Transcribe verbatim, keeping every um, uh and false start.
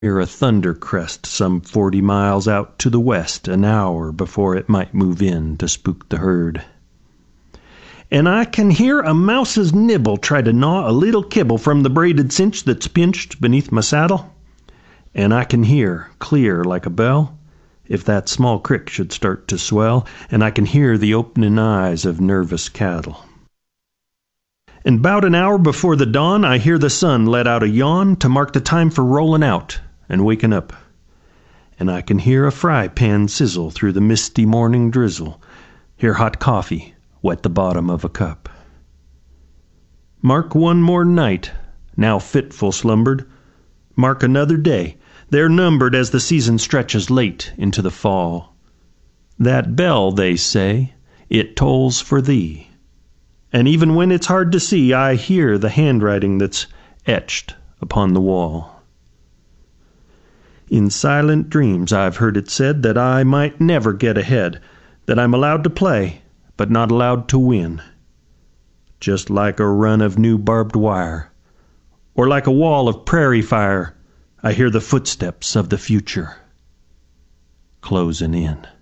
hear a thunder crest some forty miles out to the west an hour before it might move in to spook the herd. And I can hear a mouse's nibble try to gnaw a little kibble from the braided cinch that's pinched beneath my saddle. And I can hear, clear like a bell, if that small crick should start to swell, and I can hear the opening eyes of nervous cattle. And 'bout an hour before the dawn I hear the sun let out a yawn to mark the time for rollin' out and wakin' up. And I can hear a fry pan sizzle through the misty morning drizzle, hear hot coffee wet the bottom of a cup. Mark one more night, now fitful slumbered. Mark another day, they're numbered as the season stretches late into the fall. That bell, they say, it tolls for thee. And even when it's hard to see, I hear the handwriting that's etched upon the wall. In silent dreams I've heard it said that I might never get ahead, that I'm allowed to play, but not allowed to win. Just like a run of new barbed wire, or like a wall of prairie fire, I hear the footsteps of the future closing in.